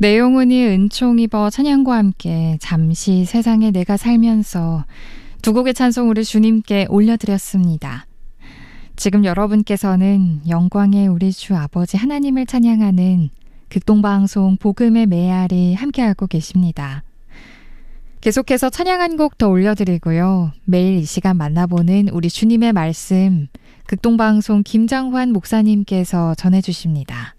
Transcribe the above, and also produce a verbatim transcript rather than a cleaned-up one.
내용은이 은총 입어 찬양과 함께 잠시 세상에 내가 살면서 두 곡의 찬송으로 주님께 올려드렸습니다. 지금 여러분께서는 영광의 우리 주 아버지 하나님을 찬양하는 극동방송 복음의 메아리 함께하고 계십니다. 계속해서 찬양 한 곡 더 올려드리고요. 매일 이 시간 만나보는 우리 주님의 말씀 극동방송 김장환 목사님께서 전해주십니다.